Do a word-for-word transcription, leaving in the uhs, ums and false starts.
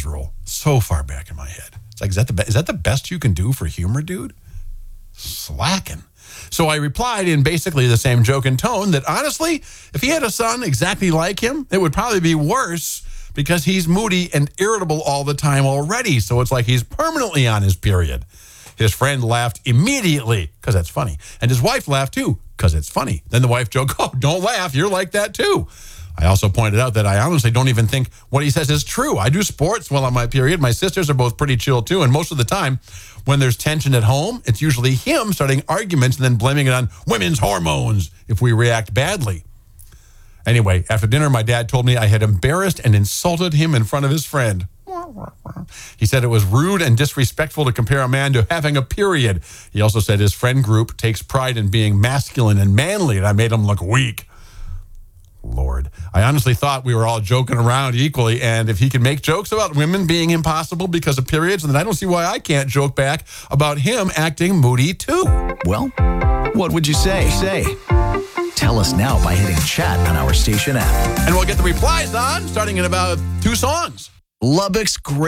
menstrual so far back in my head. It's like, is that the, be- is that the best you can do for humor, dude? Slacking. So I replied in basically the same joke and tone that, honestly, if he had a son exactly like him, it would probably be worse because he's moody and irritable all the time already. So it's like he's permanently on his period. His friend laughed immediately because that's funny. And his wife laughed too because it's funny. Then the wife joked, oh, don't laugh. You're like that too. I also pointed out that I honestly don't even think what he says is true. I do sports while on my period. My sisters are both pretty chill too. And most of the time when there's tension at home, it's usually him starting arguments and then blaming it on women's hormones if we react badly. Anyway, after dinner, my dad told me I had embarrassed and insulted him in front of his friend. He said it was rude and disrespectful to compare a man to having a period. He also said his friend group takes pride in being masculine and manly, and I made him look weak. Lord, I honestly thought we were all joking around equally, and if he can make jokes about women being impossible because of periods, then I don't see why I can't joke back about him acting moody too. Well, what would you say? Say. Tell us now by hitting chat on our station app. And we'll get the replies on starting in about two songs. Lubbock's great.